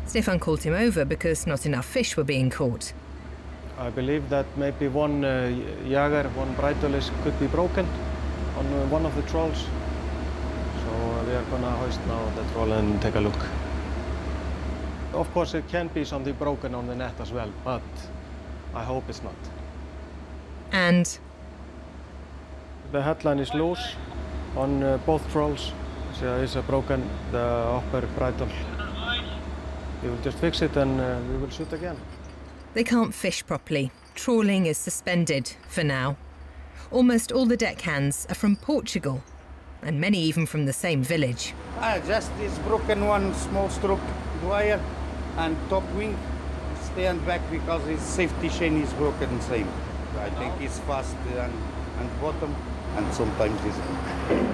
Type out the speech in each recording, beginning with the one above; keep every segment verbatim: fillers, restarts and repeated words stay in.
Stefan called him over because not enough fish were being caught. I believe that maybe one uh, jager, one bridle could be broken on uh, one of the trawls. So uh, we are going to hoist now the trawl and take a look. Of course, it can be something broken on the net as well, but I hope it's not. And? The headline is loose on uh, both trawls. So it's broken, the upper bridle. We will just fix it and uh, we will shoot again. They can't fish properly. Trawling is suspended for now. Almost all the deckhands are from Portugal, and many even from the same village. Ah, just this broken one small stroke wire and top wing. Stand back because his safety chain is broken same. I think it's fast and, and bottom and sometimes it's...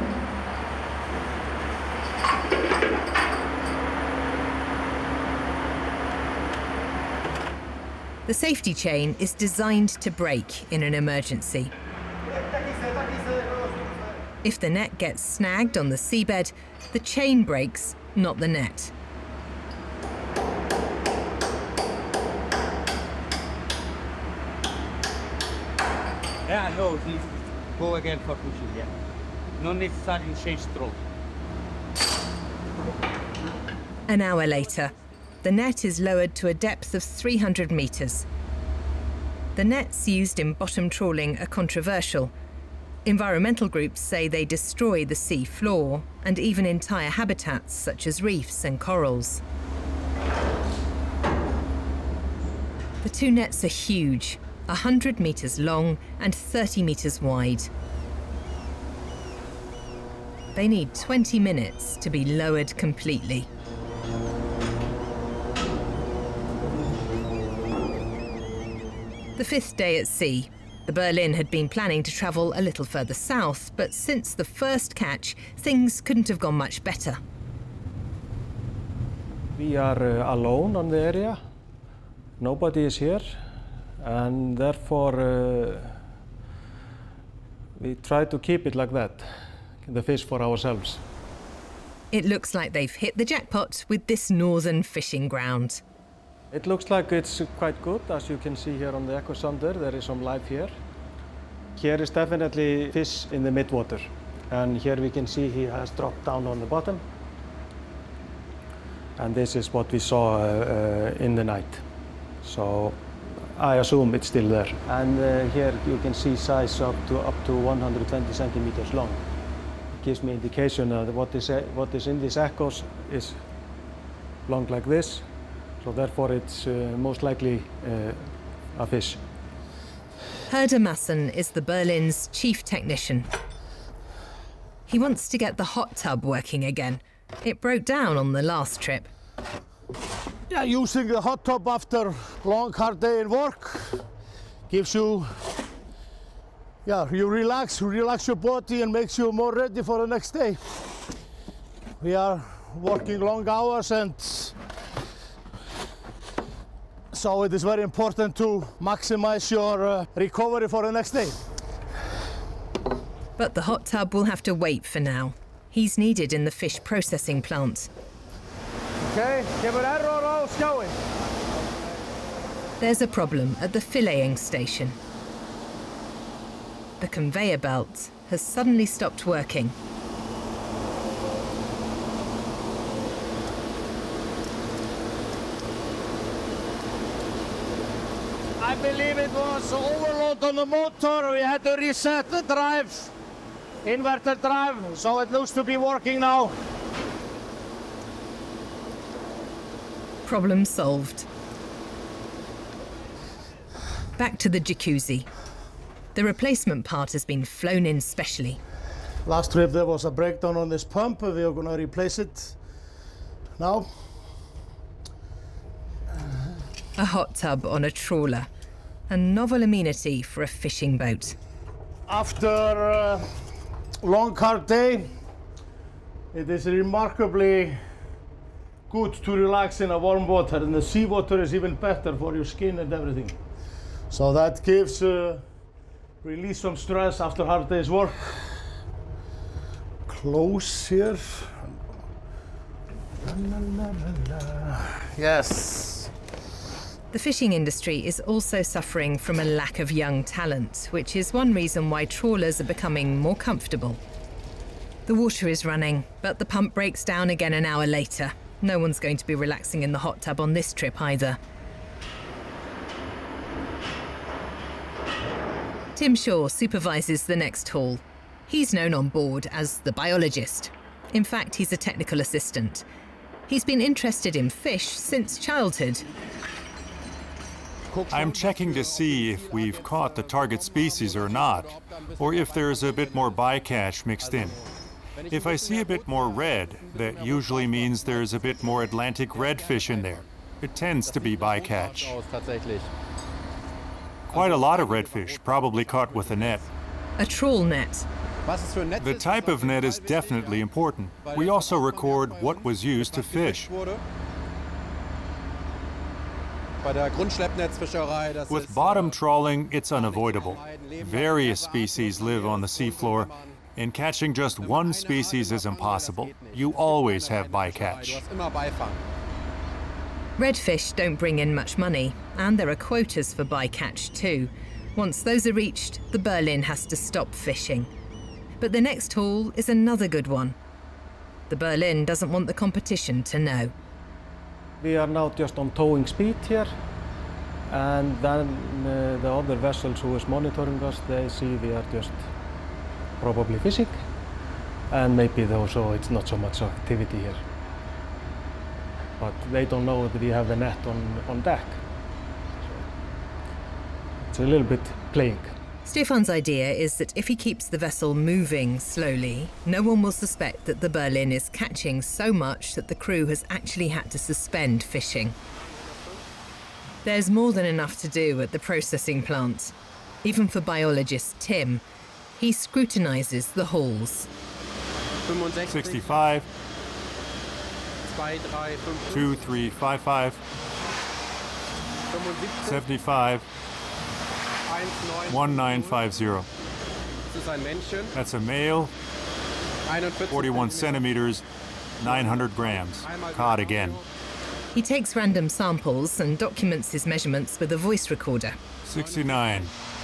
The safety chain is designed to break in an emergency. If the net gets snagged on the seabed, the chain breaks, not the net. Yeah, no, go again for pushing, yeah. No need starting change stroke. An hour later, the net is lowered to a depth of three hundred metres. The nets used in bottom trawling are controversial. Environmental groups say they destroy the sea floor and even entire habitats such as reefs and corals. The two nets are huge, one hundred metres long and thirty metres wide. They need twenty minutes to be lowered completely. The fifth day at sea, the Berlin had been planning to travel a little further south, but since the first catch, things couldn't have gone much better. We are uh, alone on the area. Nobody is here, and therefore uh, we try to keep it like that, the fish for ourselves. It looks like they've hit the jackpot with this northern fishing ground. It looks like it's quite good. As you can see here on the echo sounder, there is some life here. Here is definitely fish in the midwater. And here we can see he has dropped down on the bottom. And this is what we saw uh, uh, in the night. So I assume it's still there. And uh, here you can see size up to up to one hundred twenty centimeters long. It gives me indication that what is, uh, what is in these echoes is long like this. So therefore it's uh, most likely uh, a fish. Herder Masson is the Berlin's chief technician. He wants to get the hot tub working again. It broke down on the last trip. Yeah, using the hot tub after long hard day in work gives you, yeah, you relax, you relax your body and makes you more ready for the next day. We are working long hours and so it is very important to maximize your uh, recovery for the next day. But the hot tub will have to wait for now. He's needed in the fish processing plant. Okay, give it that roll, it's going. There's a problem at the filleting station. The conveyor belt has suddenly stopped working. I believe it was overload on the motor. We had to reset the drive, inverter drive, so it looks to be working now. Problem solved. Back to the jacuzzi. The replacement part has been flown in specially. Last trip there was a breakdown on this pump. We are going to replace it now. A hot tub on a trawler. A novel amenity for a fishing boat. After a long hard day, it is remarkably good to relax in a warm water, and the seawater is even better for your skin and everything. So that gives uh, release some stress after hard day's work. Close here. La, la, la, la. Yes. The fishing industry is also suffering from a lack of young talent, which is one reason why trawlers are becoming more comfortable. The water is running, but the pump breaks down again an hour later. No one's going to be relaxing in the hot tub on this trip either. Tim Shaw supervises the next haul. He's known on board as the biologist. In fact, he's a technical assistant. He's been interested in fish since childhood. I'm checking to see if we've caught the target species or not, or if there's a bit more bycatch mixed in. If I see a bit more red, that usually means there's a bit more Atlantic redfish in there. It tends to be bycatch. Quite a lot of redfish, probably caught with a net. A trawl net. The type of net is definitely important. We also record what was used to fish. With bottom trawling, it's unavoidable. Various species live on the seafloor, and catching just one species is impossible. You always have bycatch. Redfish don't bring in much money, and there are quotas for bycatch too. Once those are reached, the Berlin has to stop fishing. But the next haul is another good one. The Berlin doesn't want the competition to know. We are now just on towing speed here, and then uh, the other vessels who is monitoring us, they see we are just probably fishing, and maybe also it's not so much activity here. But they don't know that we have the net on, on deck. So it's a little bit playing. Stefan's idea is that if he keeps the vessel moving slowly, no one will suspect that the Berlin is catching so much that the crew has actually had to suspend fishing. There's more than enough to do at the processing plant. Even for biologist Tim, he scrutinises the hauls. sixty-five, two three five five, seventy-five, one nine five zero. That's a male, forty-one centimeters, nine hundred grams, caught again. He takes random samples and documents his measurements with a voice recorder. sixty-nine.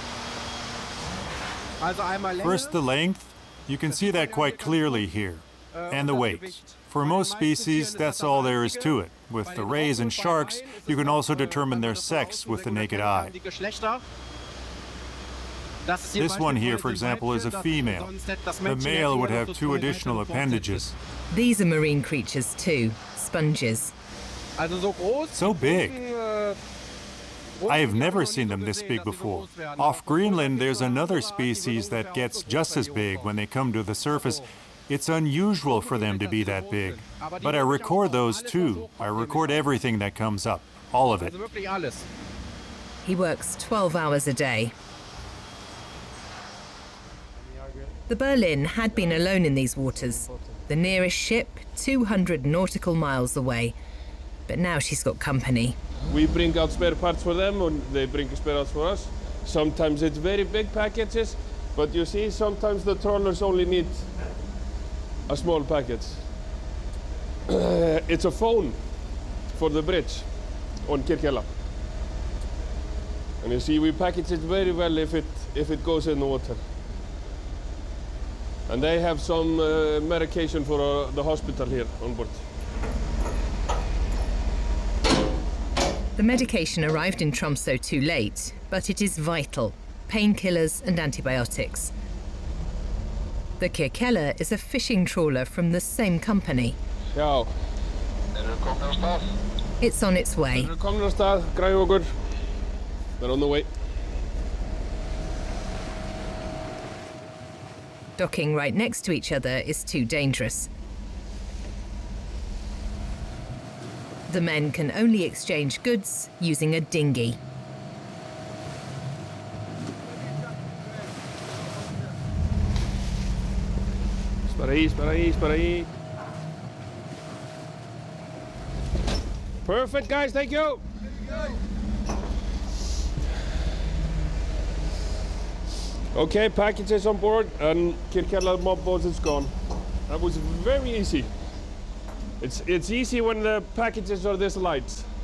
First, the length. You can see that quite clearly here. And the weight. For most species, that's all there is to it. With the rays and sharks, you can also determine their sex with the naked eye. This one here, for example, is a female. The male would have two additional appendages. These are marine creatures too, sponges. So big. I have never seen them this big before. Off Greenland, there's another species that gets just as big when they come to the surface. It's unusual for them to be that big. But I record those too. I record everything that comes up, all of it. He works twelve hours a day. The Berlin had been alone in these waters, the nearest ship two hundred nautical miles away. But now she's got company. We bring out spare parts for them and they bring spare parts for us. Sometimes it's very big packages, but you see, sometimes the trawlers only need a small package. It's a phone for the bridge on Kirkjella. And you see, we package it very well if it, if it goes in the water. And they have some uh, medication for uh, the hospital here on board. The medication arrived in Tromsø too late, but it is vital. Painkillers and antibiotics. The Kirkjella is a fishing trawler from the same company. Ja. It's on its way. We're on the way. Docking right next to each other is too dangerous. The men can only exchange goods using a dinghy. Spara ahí, spara ahí, spara ahí. Perfect, guys, thank you. Okay, packages on board and Kirkjella mob boat is gone. That was very easy. It's, it's easy when the packages are this light.